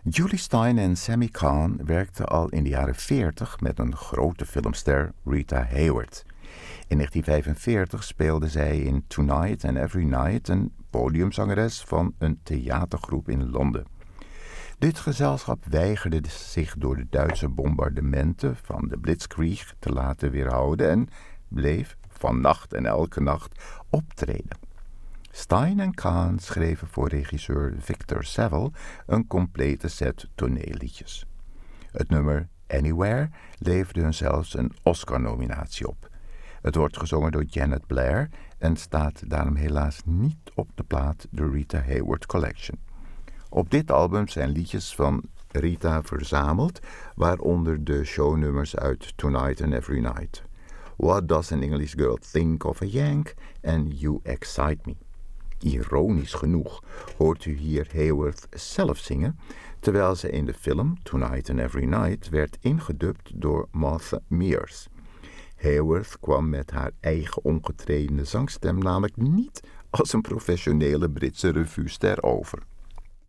Julie Stein en Sammy Cahn werkten al in de jaren 40 met een grote filmster, Rita Hayworth. In 1945 speelde zij in Tonight and Every Night, een podiumzangeres van een theatergroep in Londen. Dit gezelschap weigerde zich door de Duitse bombardementen van de Blitzkrieg te laten weerhouden en bleef van nacht en elke nacht optreden. Stein en Cahn schreven voor regisseur Victor Saville een complete set toneelliedjes. Het nummer Anywhere leverde hun zelfs een Oscar-nominatie op. Het wordt gezongen door Janet Blair en staat daarom helaas niet op de plaat The Rita Hayworth Collection. Op dit album zijn liedjes van Rita verzameld, waaronder de shownummers uit Tonight and Every Night. What Does an English Girl Think of a Yank en You Excite Me. Ironisch genoeg hoort u hier Hayworth zelf zingen, terwijl ze in de film Tonight and Every Night werd ingedubt door Martha Mears. Hayworth kwam met haar eigen ongetrainde zangstem namelijk niet als een professionele Britse revuester over.